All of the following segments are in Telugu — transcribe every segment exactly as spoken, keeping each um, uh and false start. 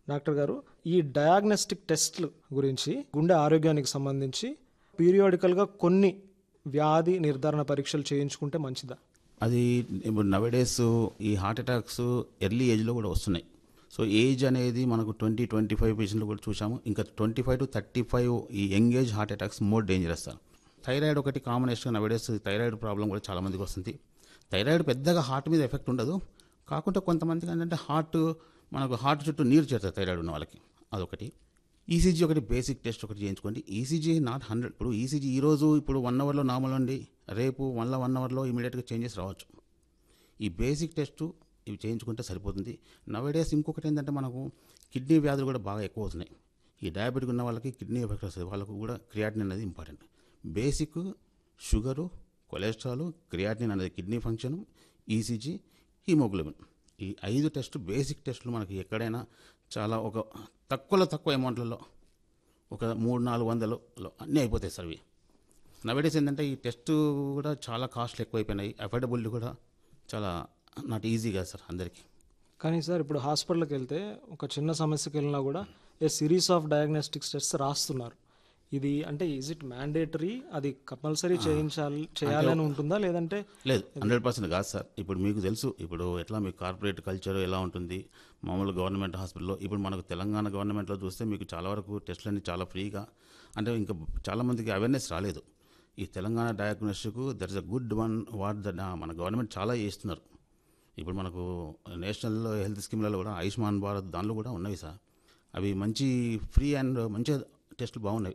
డాక్టర్ గారు, ఈ డయాగ్నోస్టిక్ టెస్ట్‌లు గురించి గుండె ఆరోగ్యానికి సంబంధించి పీరియాడికల్‌గా కొన్ని వ్యాధి నిర్ధారణ పరీక్షలు చేయించుకుంటే మంచిదా? అది ఇప్పుడు నవేడేస్ ఈ హార్ట్ అటాక్స్ ఎర్లీ ఏజ్‌లో కూడా వస్తున్నాయి. సో ఏజ్ అనేది మనకు ట్వంటీ ట్వంటీ ఫైవ్ పేషెంట్లు కూడా చూసాము. ఇంకా twenty five to thirty five ఈ young age heart attacks more dangerous sir. Thyroid ఒకటి కాంబినేషన్ నవేడేస్ థైరాయిడ్ ప్రాబ్లం కూడా చాలామందికి వస్తుంది. థైరాయిడ్ పెద్దగా హార్ట్ మీద ఎఫెక్ట్ ఉండదు. కాకుంటే కొంతమందికి ఏంటంటే హార్ట్ మనకు హార్ట్ చుట్టూ నీరు చేరుతుంది థైరాయిడ్ ఉన్న వాళ్ళకి. అదొకటి. ఈసీజీ ఒకటి బేసిక్ టెస్ట్ ఒకటి చేయించుకోండి. ECG not hundred. ఇప్పుడు ఈసీజీ ఈరోజు ఇప్పుడు వన్ అవర్లో నార్మల్ అండి, రేపు వన్ వన్ అవర్లో ఇమీడియట్గా చేంజెస్ రావచ్చు. ఈ బేసిక్ టెస్ట్ ఇవి చేయించుకుంటే సరిపోతుంది. నవేడేస్ ఇంకొకటి ఏంటంటే మనకు కిడ్నీ వ్యాధులు కూడా బాగా ఎక్కువ అవుతున్నాయి. ఈ డయాబెటిక్ ఉన్న వాళ్ళకి కిడ్నీ ఎఫెక్ట్ వస్తుంది. వాళ్ళకు కూడా క్రియాటిన్ అనేది important. Basic sugar, cholesterol, creatine అనేది కిడ్నీ ఫంక్షను, ఈసీజీ, హీమోగ్లోబిన్, ఈ ఐదు టెస్ట్ బేసిక్ టెస్టులు మనకి ఎక్కడైనా చాలా ఒక తక్కువలో తక్కువ అమౌంట్లలో ఒక మూడు నాలుగు వందలు అన్నీ అయిపోతాయి సార్. ఇవి నవేడేస్ ఏంటంటే ఈ టెస్ట్ కూడా చాలా కాస్ట్లు ఎక్కువైపోయినాయి. అఫోర్డబుల్ కూడా చాలా నాట్ ఈజీగా సార్ అందరికీ. కానీ సార్ ఇప్పుడు హాస్పిటల్కి వెళ్తే ఒక చిన్న సమస్యకి వెళ్ళినా కూడా ఏ సిరీస్ ఆఫ్ డయాగ్నోస్టిక్స్ టెస్ట్ రాస్తున్నారు. ఇది అంటే ఈజ్ ఇట్ మ్యాండేటరీ? అది కంపల్సరీ చేయించాలి చేయాలని ఉంటుందా లేదంటే? లేదు, హండ్రెడ్ పర్సెంట్ కాదు సార్. ఇప్పుడు మీకు తెలుసు ఇప్పుడు ఎట్లా మీకు కార్పొరేట్ కల్చర్ ఎలా ఉంటుంది, మామూలు గవర్నమెంట్ హాస్పిటల్లో. ఇప్పుడు మనకు తెలంగాణ గవర్నమెంట్లో చూస్తే మీకు చాలా వరకు టెస్టులన్నీ చాలా ఫ్రీగా, అంటే ఇంకా చాలామందికి అవేర్నెస్ రాలేదు. ఈ Telangana diagnostic there is a good one what the మన గవర్నమెంట్ చాలా చేస్తున్నారు. ఇప్పుడు మనకు నేషనల్ హెల్త్ స్కీమ్లలో కూడా ఆయుష్మాన్ భారత్ దానిలో కూడా ఉన్నాయి సార్. అవి మంచి ఫ్రీ అండ్ మంచి టెస్టులు బాగున్నాయి.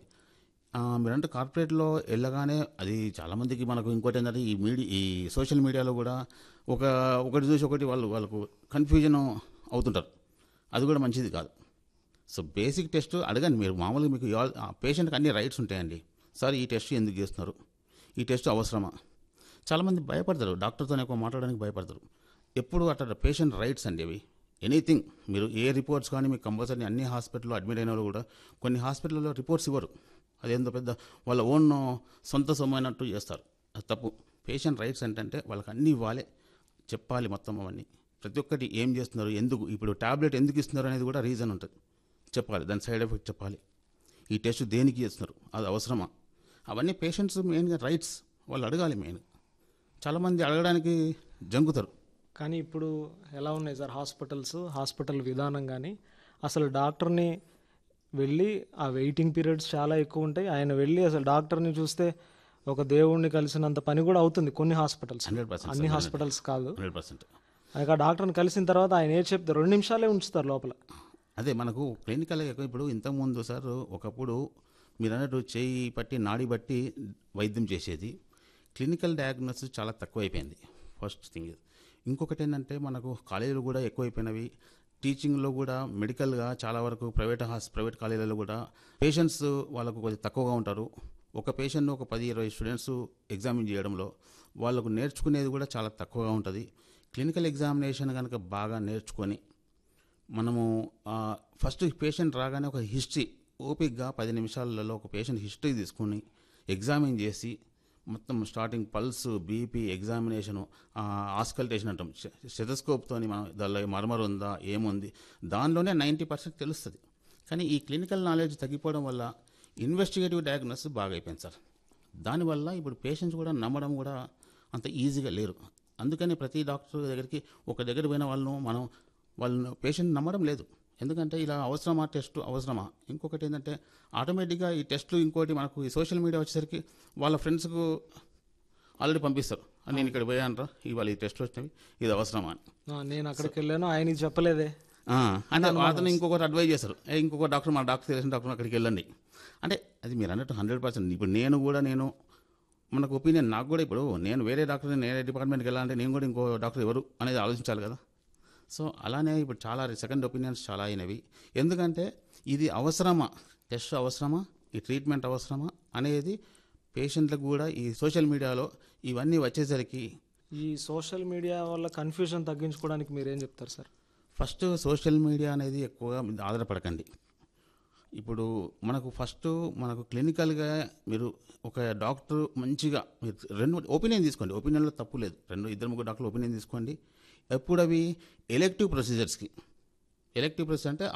మీరంటే కార్పొరేట్లో వెళ్ళగానే అది చాలామందికి మనకు ఇంకోటి ఏంటంటే ఈ మీడియా ఈ సోషల్ మీడియాలో కూడా ఒక ఒకటి చూసి ఒకటి వాళ్ళు వాళ్ళకు కన్ఫ్యూజన్ అవుతుంటారు. అది కూడా మంచిది కాదు. సో బేసిక్ టెస్ట్ అడగండి మీరు. మామూలుగా మీకు పేషెంట్కి అన్ని రైట్స్ ఉంటాయండి. సార్ ఈ టెస్ట్ ఎందుకు చేస్తున్నారు, ఈ టెస్ట్ అవసరమా? చాలామంది భయపడతారు, డాక్టర్తో ఎక్కువ మాట్లాడడానికి భయపడతారు. ఎప్పుడు అట్లా పేషెంట్ రైట్స్ అండి అవి. ఎనీథింగ్ మీరు ఏ రిపోర్ట్స్ కానీ మీకు కంపల్సరీ అన్ని హాస్పిటల్లో అడ్మిట్ అయిన వాళ్ళు కూడా కొన్ని హాస్పిటల్లో రిపోర్ట్స్ ఇవ్వరు. అదేందో పెద్ద వాళ్ళ ఓన్ సొంత సొమ్మైనట్టు చేస్తారు. అది తప్పు. పేషెంట్ రైట్స్ ఏంటంటే వాళ్ళకి అన్నీ ఇవ్వాలి, చెప్పాలి మొత్తం అవన్నీ. ప్రతి ఒక్కటి ఏం చేస్తున్నారు, ఎందుకు, ఇప్పుడు ట్యాబ్లెట్ ఎందుకు ఇస్తున్నారు అనేది కూడా రీజన్ ఉంటుంది, చెప్పాలి. దాని సైడ్ ఎఫెక్ట్ చెప్పాలి. ఈ టెస్ట్ దేనికి చేస్తున్నారు, అది అవసరమా, అవన్నీ పేషెంట్స్ మెయిన్గా రైట్స్ వాళ్ళు అడగాలి. మెయిన్ చాలామంది అడగడానికి జంకుతారు. కానీ ఇప్పుడు ఎలా ఉన్నాయి సార్ హాస్పిటల్స్, హాస్పిటల్ విధానం కానీ అసలు డాక్టర్ని వెళ్ళి ఆ వెయిటింగ్ పీరియడ్స్ చాలా ఎక్కువ ఉంటాయి. ఆయన వెళ్ళి అసలు డాక్టర్ని చూస్తే ఒక దేవుణ్ణి కలిసినంత పని కూడా అవుతుంది కొన్ని హాస్పిటల్స్. అన్ని హాస్పిటల్స్ కాదు. హండ్రెడ్ పర్సెంట్ ఆ డాక్టర్ని కలిసిన తర్వాత ఆయన ఏం చెప్తారు, రెండు నిమిషాలే ఉంచుతారు లోపల. అదే మనకు క్లినికల్ ఇప్పుడు ఇంతకుముందు సార్ ఒకప్పుడు మీరు అన్నట్టు చేయి పట్టి నాడి బట్టి వైద్యం చేసేది. క్లినికల్ డయాగ్నోసిస్ చాలా తక్కువ అయిపోయింది ఫస్ట్ థింగ్. ఇంకొకటి ఏంటంటే మనకు కాలేజీలు కూడా ఎక్కువైపోయినవి. టీచింగ్లో కూడా మెడికల్గా చాలా వరకు ప్రైవేట్ హాస్ ప్రైవేట్ కాలేజీలలో కూడా పేషెంట్స్ వాళ్ళకు కొద్దిగా తక్కువగా ఉంటారు. ఒక పేషెంట్ను ఒక పది ఇరవై స్టూడెంట్స్ ఎగ్జామిన్ చేయడంలో వాళ్ళకు నేర్చుకునేది కూడా చాలా తక్కువగా ఉంటుంది. క్లినికల్ ఎగ్జామినేషన్ కనుక బాగా నేర్చుకొని మనము ఫస్ట్ పేషెంట్ రాగానే ఒక హిస్టరీ ఓపిక్గా పది నిమిషాలలో ఒక పేషెంట్ హిస్టరీ తీసుకుని ఎగ్జామిన్ చేసి మొత్తం starting pulse, BP, examination, auscultation అంటాం, స్టెథోస్కోప్తో మనం దానిలో మర్మర్ ఉందా ఏముంది దానిలోనే నైంటీ పర్సెంట్ తెలుస్తుంది. కానీ ఈ క్లినికల్ నాలెడ్జ్ తగ్గిపోవడం వల్ల ఇన్వెస్టిగేటివ్ డయాగ్నోసిస్ బాగా అయిపోయింది సార్. దానివల్ల ఇప్పుడు పేషెంట్స్ కూడా నమ్మడం కూడా అంత ఈజీగా లేరు. అందుకని ప్రతి డాక్టర్ దగ్గరికి ఒక దగ్గర పోయిన వాళ్ళను మనం వాళ్ళను పేషెంట్ నమ్మడం లేదు. ఎందుకంటే ఇలా అవసరమా టెస్ట్ అవసరమా. ఇంకొకటి ఏంటంటే ఆటోమేటిక్గా ఈ టెస్ట్లు ఇంకోటి మనకు ఈ సోషల్ మీడియా వచ్చేసరికి వాళ్ళ ఫ్రెండ్స్కు ఆల్రెడీ పంపిస్తారు, నేను ఇక్కడ పోయానరా ఇవాళ ఈ టెస్ట్లు వచ్చినవి, ఇది అవసరమా అని. నేను అక్కడికి వెళ్ళాను, ఆయన చెప్పలేదే అంటే అతను ఇంకొకటి అడ్వైజ్ చేస్తారు, ఇంకొక డాక్టర్ మా డాక్టర్ తెలిసిన డాక్టర్ అక్కడికి వెళ్ళండి అంటే. అది మీరు అన్నట్టు హండ్రెడ్ పర్సెంట్ ఇప్పుడు నేను కూడా నేను మనకు ఒపీనియన్ నాకు కూడా ఇప్పుడు నేను వేరే డాక్టర్ నేనే డిపార్ట్మెంట్కి వెళ్ళాలంటే నేను కూడా ఇంకో డాక్టర్ ఎవరు అనేది ఆలోచించాలి కదా. సో అలానే ఇప్పుడు చాలా సెకండ్ ఒపీనియన్స్ చాలా అయినవి. ఎందుకంటే ఇది అవసరమా, టెస్ట్ అవసరమా, ఈ ట్రీట్మెంట్ అవసరమా అనేది పేషెంట్లకు కూడా ఈ సోషల్ మీడియాలో ఇవన్నీ వచ్చేసరికి ఈ సోషల్ మీడియా వల్ల కన్ఫ్యూజన్ తగ్గించుకోవడానికి మీరు ఏం చెప్తారు సార్? ఫస్ట్ సోషల్ మీడియా అనేది ఎక్కువగా ఆధారపడకండి. ఇప్పుడు మనకు ఫస్ట్ మనకు క్లినికల్గా మీరు ఒక డాక్టర్ మంచిగా మీరు రెండు ఒపీనియన్ తీసుకోండి. ఒపీనియన్లో తప్పు లేదు, రెండు ఇద్దరు ముగ్గురు డాక్టర్లు ఒపీనియన్ తీసుకోండి. ఎప్పుడు అవి ఎలెక్టివ్ ప్రొసీజర్స్కి, ఎలెక్టివ్ ప్రొసీజర్ అంటే